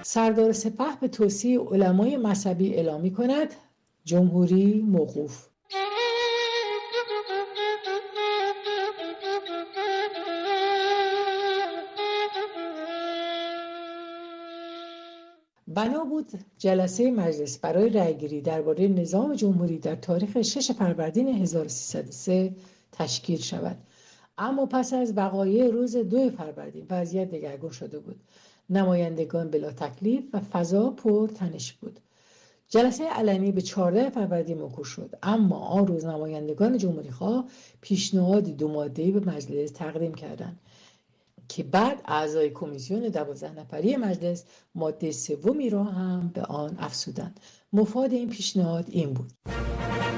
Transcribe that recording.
سردار سپاه به توصیه علمای مذهبی اعلام می‌کند جمهوری موقوف. بنا بود جلسه مجلس برای رأیگیری درباره نظام جمهوری در تاریخ 6 فروردین 1303 تشکیل شود، اما پس از وقایع روز 2 فروردین وضعیت دگرگون شده بود. نمایندگان بلا تکلیف و فضا پر تنش بود. جلسه علنی به 14 فروردین موکول شد، اما آن روز نمایندگان جمهوری‌خواه پیشنهادی 2 ماده‌ای به مجلس تقدیم کردند که بعد اعضای کمیسیون 12 نفری مجلس ماده 3 را هم به آن افزودند. مفاد این پیشنهاد این بود: